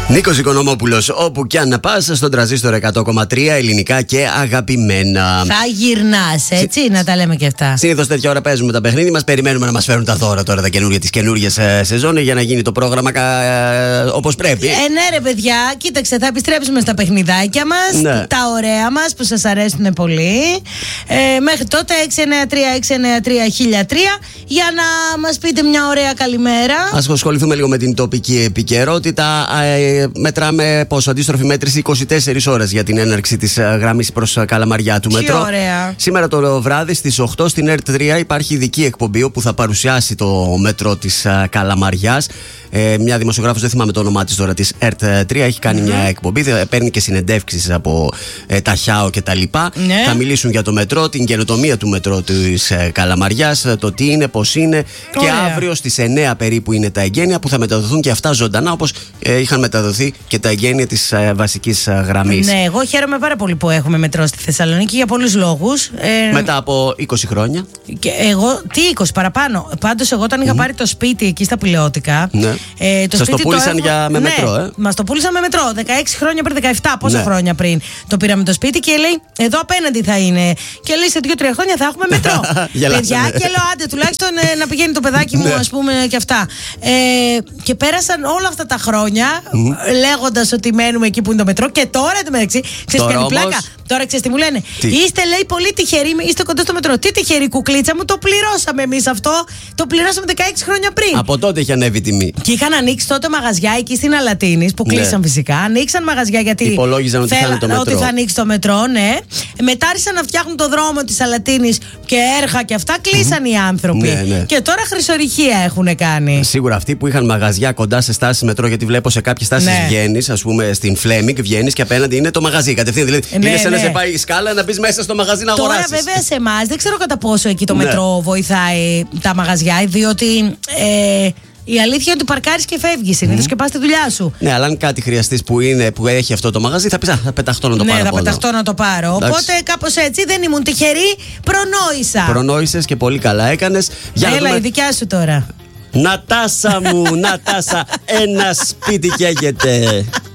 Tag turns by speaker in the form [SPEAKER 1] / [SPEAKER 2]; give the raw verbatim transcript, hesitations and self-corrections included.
[SPEAKER 1] Νίκος Οικονομόπουλος, όπου κι αν να πας, στον τραζίστορ εκατό κόμμα τρία, ελληνικά και αγαπημένα.
[SPEAKER 2] Θα γυρνάς, έτσι, Συ... να τα λέμε και αυτά.
[SPEAKER 1] Συνήθως τέτοια ώρα παίζουμε τα παιχνίδια μας. Περιμένουμε να μας φέρουν τα δώρα τώρα, τα καινούργια της καινούργιας ε, σεζόν, για να γίνει το πρόγραμμα ε, όπως πρέπει.
[SPEAKER 2] Ε, ναι, ρε παιδιά, κοίταξε, θα επιστρέψουμε στα παιχνιδάκια μας, ναι. Τα ωραία μας που σας αρέσουν πολύ. Ε, μέχρι τότε έξι εννιά τρία έξι εννιά τρία χίλια τρία για να μας πείτε μια ωραία καλημέρα.
[SPEAKER 1] Ας ασχοληθούμε λίγο με την τοπική επικαιρότητα. Ε, μετράμε πόσο, αντίστροφη μέτρηση είκοσι τέσσερις ώρες για την έναρξη της γραμμής προς Καλαμαριά του μετρό.
[SPEAKER 2] Ωραία.
[SPEAKER 1] Σήμερα το βράδυ στις οκτώ στην ΕΡΤ τρία υπάρχει ειδική εκπομπή όπου θα παρουσιάσει το μετρό της Καλαμαριάς. Ε, μια δημοσιογράφος, δεν θυμάμαι το όνομά της τώρα, της ΕΡΤ τρία, έχει κάνει mm-hmm. μια εκπομπή. Παίρνει και συνεντεύξεις από ε, τα ΧΙΑΟ και τα λοιπά. Ναι. Θα μιλήσουν για το μετρό, την καινοτομία του μετρό της ε, Καλαμαριάς, το τι είναι, πώς είναι. Ωραία. Και αύριο στις εννιά περίπου είναι τα εγγένεια που θα μεταδοθούν και αυτά ζωντανά, όπως ε, είχαν μεταδοθεί και τα εγγένεια της ε, βασικής ε, γραμμής.
[SPEAKER 2] Ναι, εγώ χαίρομαι πάρα πολύ που έχουμε μετρό στη Θεσσαλονίκη για πολλούς λόγους.
[SPEAKER 1] Ε, Μετά από είκοσι χρόνια.
[SPEAKER 2] Και εγώ, τι είκοσι παραπάνω. Πάντως, εγώ όταν είχα mm. πάρει το σπίτι εκεί στα Πηλαιώτικα.
[SPEAKER 1] Ναι.
[SPEAKER 2] Ε, το
[SPEAKER 1] Σας το πούλησαν το για, με
[SPEAKER 2] ναι,
[SPEAKER 1] μετρό, ε?
[SPEAKER 2] Μας το πούλησαν με μετρό. δεκαέξι χρόνια πριν, δεκαεπτά, πόσα ναι. χρόνια πριν το πήραμε το σπίτι και λέει: εδώ απέναντι θα είναι. Και λέει: σε δύο τρία χρόνια θα έχουμε μετρό. Παιδιά, και λέω: άντε, τουλάχιστον ε, να πηγαίνει το παιδάκι μου, ας πούμε, και αυτά. Ε, και πέρασαν όλα αυτά τα χρόνια mm. λέγοντας ότι μένουμε εκεί που είναι το μετρό. Και τώρα εντωμεταξύ, ξέρεις ποια είναι η πλάκα. Τώρα ξέρεις τι μου λένε. Τι? Είστε, λέει, πολύ τυχεροί, είστε κοντά στο μετρό. Τι τυχερή, κουκλίτσα μου, το πληρώσαμε εμείς αυτό. Το πληρώσαμε δεκαέξι χρόνια πριν.
[SPEAKER 1] Από τότε είχε ανέβει τιμή.
[SPEAKER 2] Και είχαν ανοίξει τότε μαγαζιά εκεί στην Αλατίνης που κλείσαν, ναι. φυσικά. Ανοίξαν μαγαζιά γιατί
[SPEAKER 1] υπολόγιζαν ότι, θέλα, θα, το
[SPEAKER 2] ότι θα ανοίξει το μετρό, ναι. Μετά άρχισαν να φτιάχνουν το δρόμο της Αλατίνης και έργα και αυτά. Κλείσαν mm-hmm. οι άνθρωποι. Ναι, ναι. Και τώρα χρυσορυχία έχουν κάνει.
[SPEAKER 1] Σίγουρα αυτοί που είχαν μαγαζιά κοντά σε στάσεις μετρό, γιατί βλέπω σε κάποιες στάσεις ναι. βγαίνεις, ας πούμε στην Φλέμινγκ, βγαίνεις και απέναντι είναι το μαγαζί. Κατευθείαν δηλαδή. Ναι, είναι σαν ναι. να σε πάει η σκάλα να μπει μέσα στο μαγαζί να αγοράσεις.
[SPEAKER 2] Τώρα βέβαια σε εμάς δεν ξέρω κατά πόσο εκεί το ναι. μετρό βοηθάει τα μαγαζιά, διότι. Ε, η αλήθεια είναι ότι παρκάρεις και φεύγεις συνήθως mm. και πας στη δουλειά σου.
[SPEAKER 1] Ναι, αλλά αν κάτι χρειαστείς που, που έχει αυτό το μαγαζί, θα πεις: α, θα πεταχτώ να το
[SPEAKER 2] ναι,
[SPEAKER 1] πάρω.
[SPEAKER 2] Ναι, θα πεταχτώ να το πάρω. Εντάξει. Οπότε κάπως έτσι δεν ήμουν τυχερή, προνόησα.
[SPEAKER 1] Προνόησες και πολύ καλά έκανες.
[SPEAKER 2] Έλα, δούμε... η δικιά σου τώρα.
[SPEAKER 1] Νατάσα μου, Νατάσα, ένα σπίτι καίγεται.